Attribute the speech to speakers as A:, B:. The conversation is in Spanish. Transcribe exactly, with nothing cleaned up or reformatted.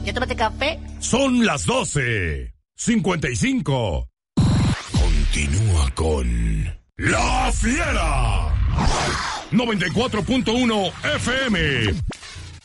A: ¿Ya tomaste café?
B: Son las doce cincuenta y cinco. Continúa con La Fiera. noventa y cuatro punto uno F M.